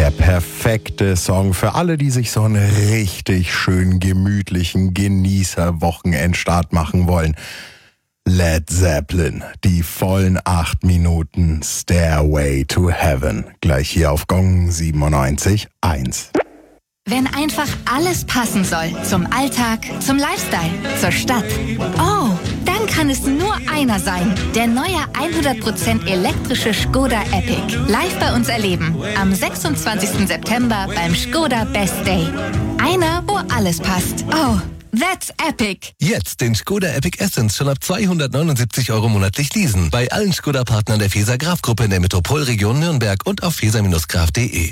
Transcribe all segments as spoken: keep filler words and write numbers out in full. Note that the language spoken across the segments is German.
Der perfekte Song für alle, die sich so einen richtig schön gemütlichen Genießer-Wochenendstart machen wollen. Led Zeppelin, die vollen acht Minuten Stairway to Heaven. Gleich hier auf Gong siebenundneunzig Komma eins. Wenn einfach alles passen soll. Zum Alltag, zum Lifestyle, zur Stadt. Oh, dann kann es nur einer sein. Der neue hundert Prozent elektrische Skoda Epic. Live bei uns erleben. Am sechsundzwanzigsten September beim Skoda Best Day. Einer, wo alles passt. Oh, that's epic. Jetzt den Skoda Epic Essence schon ab zweihundertneunundsiebzig Euro monatlich leasen. Bei allen Skoda-Partnern der Feser Graf Gruppe in der Metropolregion Nürnberg und auf feser Graf punkt de.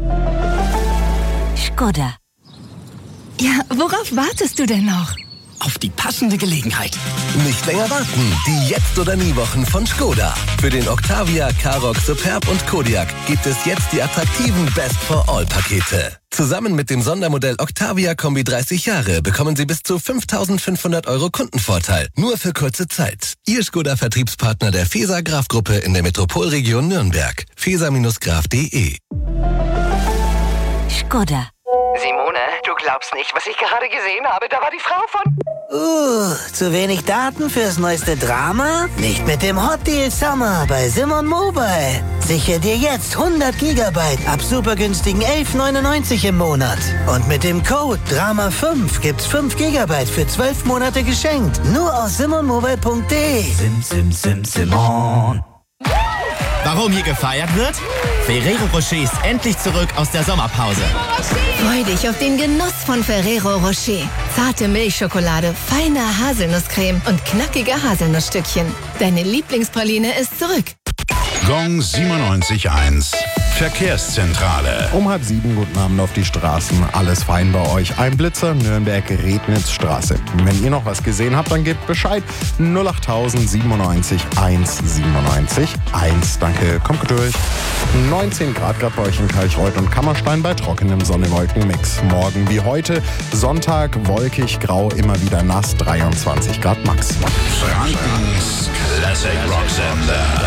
Skoda. Ja, worauf wartest du denn noch? Auf die passende Gelegenheit. Nicht länger warten. Die Jetzt- oder Nie-Wochen von Skoda. Für den Octavia, Karoq, Superb und Kodiaq gibt es jetzt die attraktiven Best-for-All-Pakete. Zusammen mit dem Sondermodell Octavia Kombi dreißig Jahre bekommen Sie bis zu fünftausendfünfhundert Euro Kundenvorteil. Nur für kurze Zeit. Ihr Skoda-Vertriebspartner der Feser Graf Gruppe in der Metropolregion Nürnberg. feser Graf punkt de. Skoda. Simone, du glaubst nicht, was ich gerade gesehen habe. Da war die Frau von... Uh, zu wenig Daten fürs neueste Drama? Nicht mit dem Hot Deal Summer bei Simon Mobile. Sichere dir jetzt hundert Gigabyte ab super günstigen elf neunundneunzig im Monat. Und mit dem Code Drama fünf gibt's fünf Gigabyte für zwölf Monate geschenkt. Nur aus simon mobile punkt de. Sim, sim, sim, Simon. Warum hier gefeiert wird? Ferrero Rocher ist endlich zurück aus der Sommerpause. Freu dich auf den Genuss von Ferrero Rocher. Zarte Milchschokolade, feine Haselnusscreme und knackige Haselnussstückchen. Deine Lieblingspraline ist zurück. Gong siebenundneunzig Komma eins. Verkehrszentrale. Um halb sieben, guten Abend auf die Straßen. Alles fein bei euch. Ein Blitzer, Nürnberg-Rednitzstraße. Wenn ihr noch was gesehen habt, dann gebt Bescheid. null acht siebenundneunzig eins siebenundneunzig eins. Danke, kommt gut durch. neunzehn Grad gerade bei euch in Kalchreuth und Kammerstein bei trockenem Sonne-Wolken-Mix. Morgen wie heute, Sonntag, wolkig, grau, immer wieder nass, dreiundzwanzig Grad max. Frankens Classic Rock Sender.